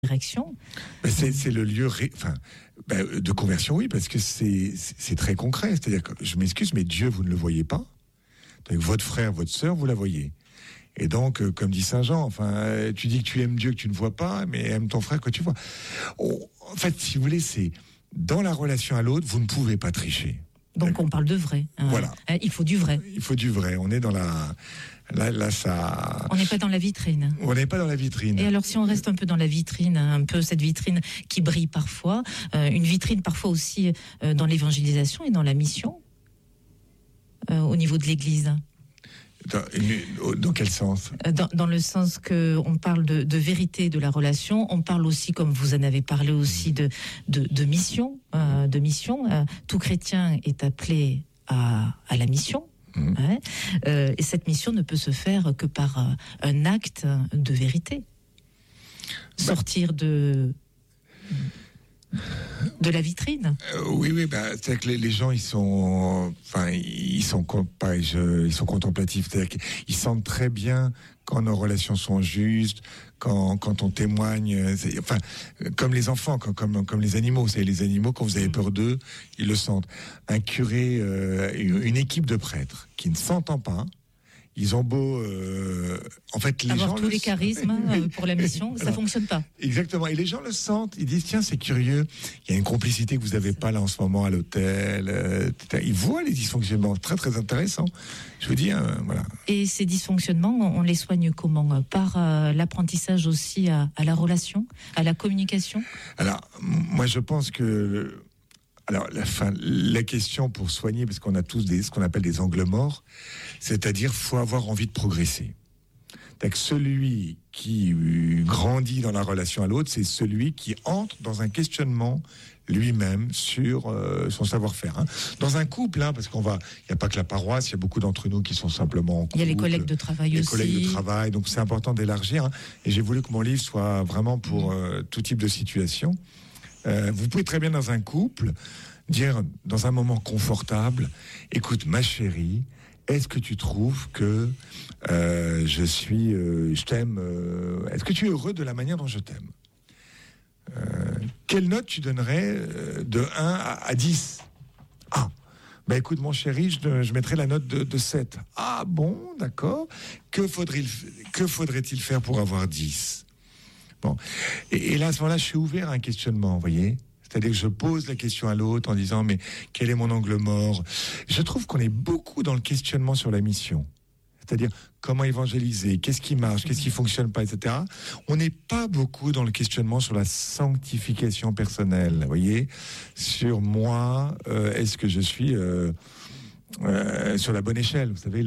direction. C'est le lieu de conversion, oui, parce que c'est très concret. C'est-à-dire que, je m'excuse, mais Dieu, vous ne le voyez pas. Donc, votre frère, votre sœur, vous la voyez. Et donc, comme dit Saint Jean, tu dis que tu aimes Dieu que tu ne vois pas, mais aime ton frère que tu vois. En fait, si vous voulez, c'est dans la relation à l'autre, vous ne pouvez pas tricher. Donc, on parle de vrai. Voilà. Il faut du vrai. Il faut du vrai. On est dans la... Là, ça... On n'est pas dans la vitrine. On n'est pas dans la vitrine. Et alors, si on reste un peu dans la vitrine, un peu cette vitrine qui brille parfois, une vitrine parfois aussi dans l'évangélisation et dans la mission, au niveau de l'Église. Dans quel sens ? Dans le sens qu'on parle de vérité de la relation, on parle aussi, comme vous en avez parlé aussi, de mission. Tout chrétien est appelé à la mission. Et cette mission ne peut se faire que par un acte de vérité. Sortir de la vitrine. Oui, c'est que les gens, ils sont contemplatifs. C'est-à-dire qu'ils sentent très bien quand nos relations sont justes, quand on témoigne. Comme les enfants, comme les animaux. Vous savez, les animaux, quand vous avez peur d'eux, ils le sentent. Un curé, une équipe de prêtres qui ne s'entend pas. Ils ont beau, en fait, les avoir gens tous les charismes pour la mission, ça fonctionne pas. Exactement. Et les gens le sentent. Ils disent, tiens, c'est curieux. Il y a une complicité que vous n'avez pas là en ce moment à l'hôtel. Ils voient les dysfonctionnements. Très, très intéressant. Je vous dis, voilà. Et ces dysfonctionnements, on les soigne comment ? Par l'apprentissage aussi à la relation, à la communication ? Alors, moi, je pense que... Alors, la question pour soigner, parce qu'on a tous ce qu'on appelle des angles morts, c'est-à-dire faut avoir envie de progresser. Donc, celui qui grandit dans la relation à l'autre, c'est celui qui entre dans un questionnement lui-même sur son savoir-faire. Dans un couple, parce il n'y a pas que la paroisse, il y a beaucoup d'entre nous qui sont simplement en couple. Il y a les collègues de travail aussi. Les collègues de travail, donc c'est important d'élargir. Et j'ai voulu que mon livre soit vraiment pour tout type de situation. Vous pouvez très bien dans un couple dire dans un moment confortable, écoute ma chérie, est-ce que tu trouves que je t'aime, est-ce que tu es heureux de la manière dont je t'aime ? Quelle note tu donnerais de 1 à 10 ? Ah, écoute mon chéri, je mettrais la note de 7. Ah bon, d'accord. Que faudrait-il faire pour avoir 10 ? Bon. Et là, à ce moment-là, je suis ouvert à un questionnement, vous voyez ? C'est-à-dire que je pose la question à l'autre en disant, mais quel est mon angle mort ? Je trouve qu'on est beaucoup dans le questionnement sur la mission. C'est-à-dire, comment évangéliser ? Qu'est-ce qui marche ? Qu'est-ce qui fonctionne pas, etc. On n'est pas beaucoup dans le questionnement sur la sanctification personnelle, vous voyez ? Sur moi, est-ce que je suis... sur la bonne échelle, vous savez,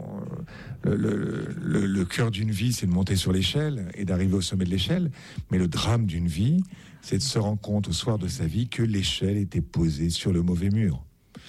le cœur d'une vie, c'est de monter sur l'échelle et d'arriver au sommet de l'échelle. Mais le drame d'une vie, c'est de se rendre compte au soir de sa vie que l'échelle était posée sur le mauvais mur.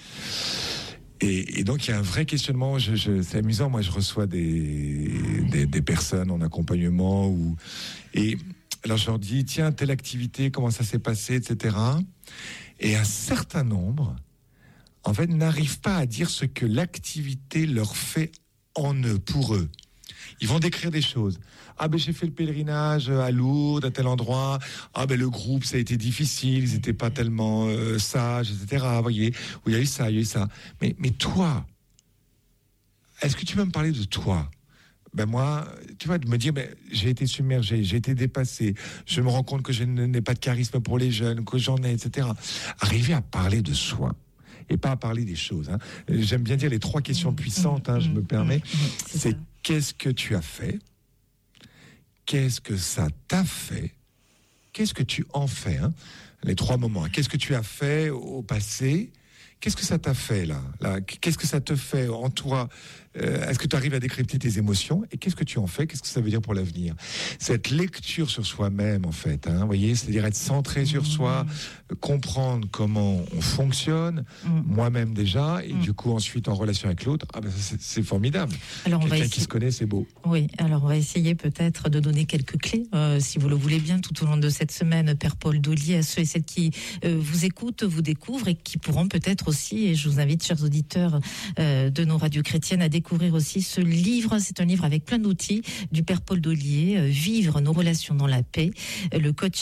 Et donc il y a un vrai questionnement. C'est amusant. Moi, je reçois des personnes en accompagnement et alors je leur dis tiens, telle activité, comment ça s'est passé, etc. Et un certain nombre, en fait, n'arrivent pas à dire ce que l'activité leur fait en eux, pour eux. Ils vont décrire des choses. Ah j'ai fait le pèlerinage à Lourdes, à tel endroit. Le groupe, ça a été difficile, ils n'étaient pas tellement sages, etc. Vous voyez, où il y a eu ça, Mais toi, est-ce que tu peux me parler de toi ? Moi, tu vois, de me dire, j'ai été submergé, j'ai été dépassé, je me rends compte que je n'ai pas de charisme pour les jeunes, que j'en ai, etc. Arriver à parler de soi. Et pas à parler des choses. J'aime bien dire les 3 questions puissantes, je me permets. C'est qu'est-ce que tu as fait ? Qu'est-ce que ça t'a fait ? Qu'est-ce que tu en fais ? Les 3 moments. Qu'est-ce que tu as fait au passé ? Qu'est-ce que ça t'a fait là ? Qu'est-ce que ça te fait en toi ? Est-ce que tu arrives à décrypter tes émotions ? Et qu'est-ce que tu en fais ? Qu'est-ce que ça veut dire pour l'avenir ? Cette lecture sur soi-même, en fait, vous voyez, c'est-à-dire être centré sur soi, comprendre comment on fonctionne, moi-même déjà, et du coup ensuite en relation avec l'autre, c'est formidable. Alors, quelqu'un qui se connaît, c'est beau. Oui, alors on va essayer peut-être de donner quelques clés, si vous le voulez bien, tout au long de cette semaine, Père Paul Daulier, à ceux et celles qui vous écoutent, vous découvrent et qui pourront peut-être aussi. Et je vous invite, chers auditeurs de nos radios chrétiennes, à découvrir aussi ce livre. C'est un livre avec plein d'outils du Père Paul Daulier, Vivre nos relations dans la paix. Le coach